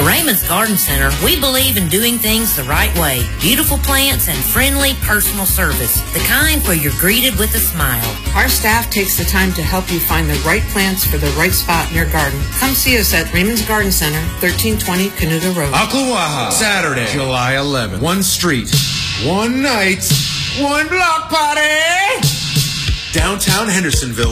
At Raymond's Garden Center, we believe in doing things the right way. Beautiful plants and friendly personal service, the kind where you're greeted with a smile. Our staff takes the time to help you find the right plants for the right spot in your garden. Come see us at Raymond's Garden Center, 1320 Canuta Road. Akluaha, Saturday, July 11th. One street, one night, one block party. Downtown Hendersonville.